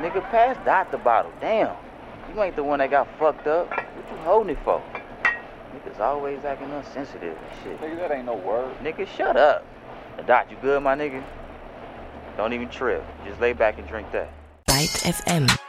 Nigga, pass Dot the bottle. Damn. You ain't the one that got fucked up. What you holding it for? Niggas always acting insensitive and shit. Nigga, that ain't no word. Nigga, shut up. Now, Dot, you good, my nigga? Don't even trip. Just lay back and drink that. Byte FM.